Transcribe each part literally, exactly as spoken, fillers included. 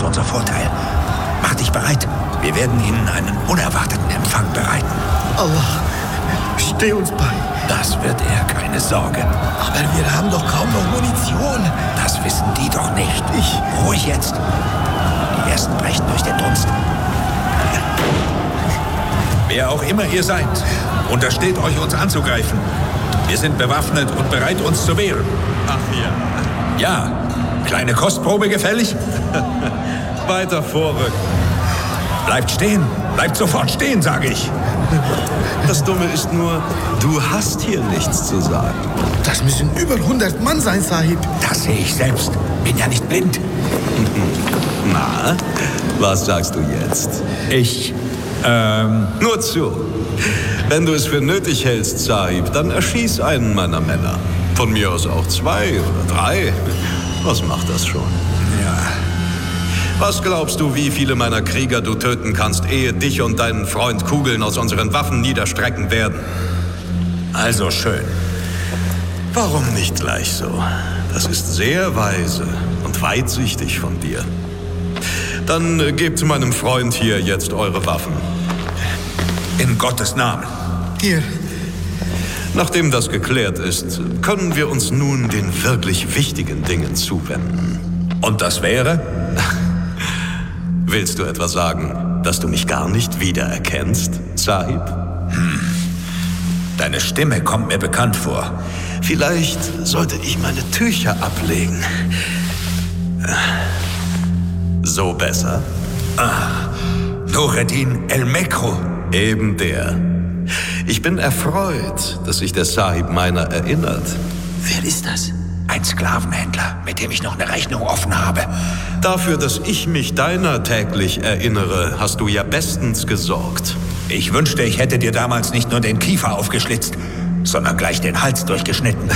unser Vorteil. Mach dich bereit. Wir werden Ihnen einen unerwarteten Empfang bereiten. Allah, steh uns bei. Das wird er, keine Sorge. Aber wir haben doch kaum noch Munition. Das wissen die doch nicht. Ich... Ruhig jetzt. Die ersten brechen durch den Dunst. Wer auch immer ihr seid, untersteht euch, uns anzugreifen. Wir sind bewaffnet und bereit, uns zu wehren. Ach ja. Ja, kleine Kostprobe gefällig? Weiter vorrücken. Bleibt stehen. Bleibt sofort stehen, sage ich. Das Dumme ist nur, du hast hier nichts zu sagen. Das müssen über hundert Mann sein, Sahib. Das sehe ich selbst. Bin ja nicht blind. Na, was sagst du jetzt? Ich, ähm... Nur zu. Wenn du es für nötig hältst, Sahib, dann erschieß einen meiner Männer. Von mir aus auch zwei oder drei. Was macht das schon? Ja... Was glaubst du, wie viele meiner Krieger du töten kannst, ehe dich und deinen Freund Kugeln aus unseren Waffen niederstrecken werden? Also schön. Warum nicht gleich so? Das ist sehr weise und weitsichtig von dir. Dann äh, gebt meinem Freund hier jetzt eure Waffen. In Gottes Namen. Hier. Nachdem das geklärt ist, können wir uns nun den wirklich wichtigen Dingen zuwenden. Und das wäre? Willst du etwa sagen, dass du mich gar nicht wiedererkennst, Sahib? Hm. Deine Stimme kommt mir bekannt vor. Vielleicht sollte ich meine Tücher ablegen. So besser? Ah, Nureddin El Mekro. Eben der. Ich bin erfreut, dass sich der Sahib meiner erinnert. Wer ist das? Ein Sklavenhändler, mit dem ich noch eine Rechnung offen habe. Dafür, dass ich mich deiner täglich erinnere, hast du ja bestens gesorgt. Ich wünschte, ich hätte dir damals nicht nur den Kiefer aufgeschlitzt, sondern gleich den Hals durchgeschnitten.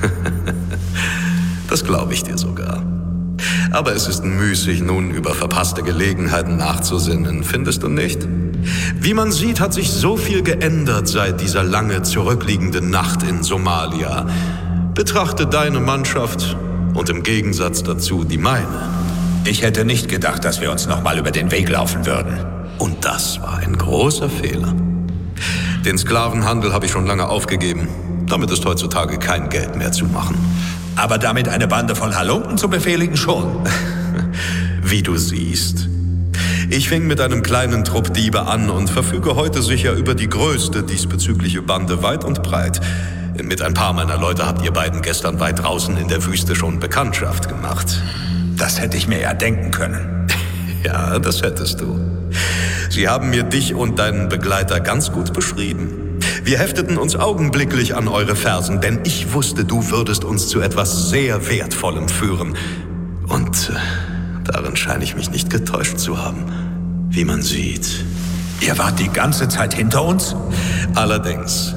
Das glaube ich dir sogar. Aber es ist müßig, nun über verpasste Gelegenheiten nachzusinnen, findest du nicht? Wie man sieht, hat sich so viel geändert seit dieser lange zurückliegenden Nacht in Somalia. Betrachte deine Mannschaft und im Gegensatz dazu die meine. Ich hätte nicht gedacht, dass wir uns noch mal über den Weg laufen würden. Und das war ein großer Fehler. Den Sklavenhandel habe ich schon lange aufgegeben. Damit ist heutzutage kein Geld mehr zu machen. Aber damit eine Bande von Halunken zu befehligen schon. Wie du siehst. Ich fing mit einem kleinen Trupp Diebe an und verfüge heute sicher über die größte diesbezügliche Bande weit und breit. Mit ein paar meiner Leute habt ihr beiden gestern weit draußen in der Wüste schon Bekanntschaft gemacht. Das hätte ich mir ja denken können. Ja, das hättest du. Sie haben mir dich und deinen Begleiter ganz gut beschrieben. Wir hefteten uns augenblicklich an eure Fersen, denn ich wusste, du würdest uns zu etwas sehr Wertvollem führen. Und äh, darin scheine ich mich nicht getäuscht zu haben, wie man sieht. Ihr wart die ganze Zeit hinter uns? Allerdings.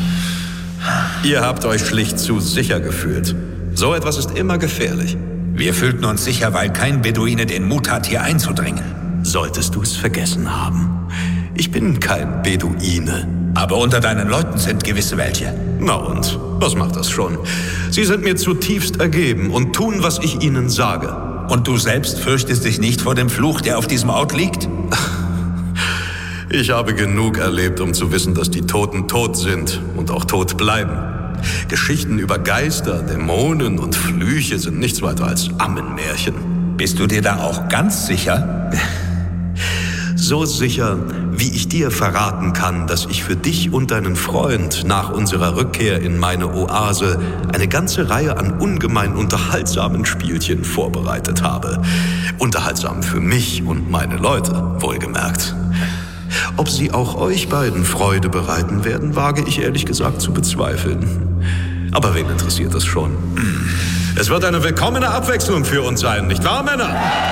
Ihr habt euch schlicht zu sicher gefühlt. So etwas ist immer gefährlich. Wir fühlten uns sicher, weil kein Beduine den Mut hat, hier einzudringen. Solltest du es vergessen haben. Ich bin kein Beduine. Aber unter deinen Leuten sind gewisse welche. Na und? Was macht das schon? Sie sind mir zutiefst ergeben und tun, was ich ihnen sage. Und du selbst fürchtest dich nicht vor dem Fluch, der auf diesem Ort liegt? Ich habe genug erlebt, um zu wissen, dass die Toten tot sind und auch tot bleiben. Geschichten über Geister, Dämonen und Flüche sind nichts weiter als Ammenmärchen. Bist du dir da auch ganz sicher? So sicher, wie ich dir verraten kann, dass ich für dich und deinen Freund nach unserer Rückkehr in meine Oase eine ganze Reihe an ungemein unterhaltsamen Spielchen vorbereitet habe. Unterhaltsam für mich und meine Leute, wohlgemerkt. Ob sie auch euch beiden Freude bereiten werden, wage ich ehrlich gesagt zu bezweifeln. Aber wen interessiert das schon? Es wird eine willkommene Abwechslung für uns sein, nicht wahr, Männer?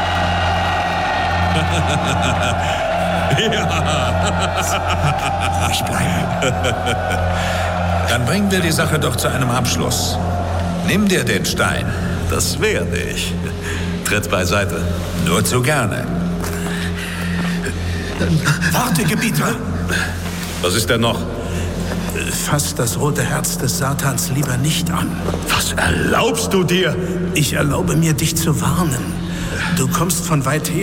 Ja. Ruhig bleiben. Dann bringen wir die Sache doch zu einem Abschluss. Nimm dir den Stein. Das werde ich. Tritt beiseite. Nur zu gerne. Warte, Gebieter. Was ist denn noch? Fass das rote Herz des Satans lieber nicht an. Was erlaubst du dir? Ich erlaube mir, dich zu warnen. Du kommst von weit her.